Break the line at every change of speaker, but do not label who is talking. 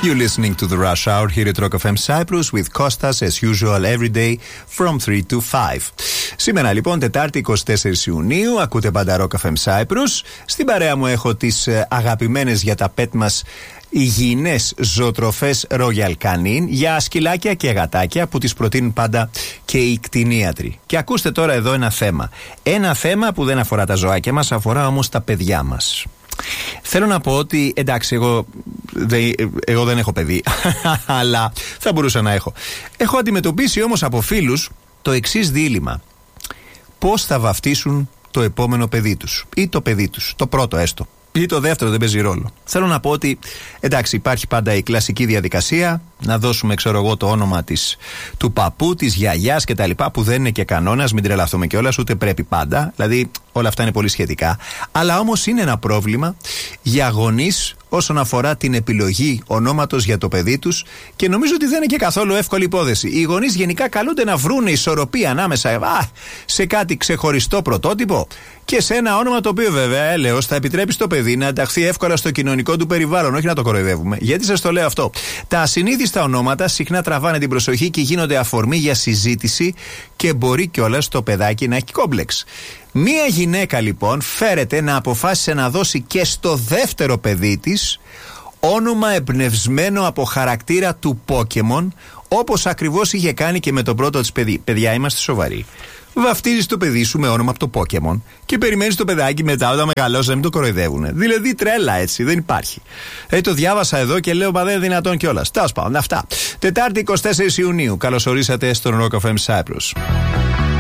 You're listening to the Rush Hour here at Rock FM Cyprus with Kostas as usual every day from 3 to 5. Σήμερα λοιπόν Τετάρτη 24 Ιουνίου ακούτε πάντα Rock FM Cyprus. Στην παρέα μου έχω τις αγαπημένες για τα πέτ μας υγιεινές ζωοτροφές Royal Canin για σκυλάκια και γατάκια που τις προτείνουν πάντα και οι κτηνίατροι. Και ακούστε τώρα εδώ ένα θέμα. Ένα θέμα που δεν αφορά τα ζωάκια μας, αφορά όμως τα παιδιά μας. Θέλω να πω ότι εντάξει, εγώ δεν έχω παιδί, αλλά θα μπορούσα να έχω. Έχω αντιμετωπίσει όμως από φίλους το εξής δίλημμα. Πώς θα βαφτίσουν το επόμενο παιδί τους ή το παιδί τους, το πρώτο έστω, ή το δεύτερο, δεν παίζει ρόλο. Θέλω να πω ότι εντάξει, υπάρχει πάντα η κλασική διαδικασία να δώσουμε, ξέρω εγώ, το όνομα του παππού, της γιαγιάς κτλ. Που δεν είναι και κανόνας, μην τρελαθούμε κιόλας, ούτε πρέπει πάντα. Δηλαδή, όλα αυτά είναι πολύ σχετικά. Αλλά όμως είναι ένα πρόβλημα για γονείς όσον αφορά την επιλογή ονόματος για το παιδί τους και νομίζω ότι δεν είναι και καθόλου εύκολη υπόθεση. Οι γονείς γενικά καλούνται να βρουν ισορροπία ανάμεσα σε κάτι ξεχωριστό πρωτότυπο και σε ένα όνομα το οποίο βέβαια έλεος θα επιτρέπει στο παιδί να ενταχθεί εύκολα στο κοινωνικό του περιβάλλον, όχι να το κοροϊδεύουμε. Γιατί σας το λέω αυτό? Τα ασυνήθιστα ονόματα συχνά τραβάνε την προσοχή και γίνονται αφορμή για συζήτηση και μπορεί κιόλας το παιδάκι να έχει κόμπλεξ. Μία γυναίκα λοιπόν φέρεται να αποφάσισε να δώσει και στο δεύτερο παιδί της όνομα εμπνευσμένο από χαρακτήρα του Pokemon, όπως ακριβώς είχε κάνει και με το πρώτο της παιδί. Παιδιά, είμαστε σοβαροί. Βαφτίζεις το παιδί σου με όνομα από το Pokemon και περιμένεις το παιδάκι μετά όταν μεγαλώσει να μην το κοροϊδεύουν. Δηλαδή τρέλα, έτσι, δεν υπάρχει. Το διάβασα εδώ και λέω μα δεν είναι δυνατόν κιόλας. Τέλος πάντων, αυτά. Τετάρτη 24 Ιουνίου. Καλώς ορίσατε στον Rock FM Cyprus.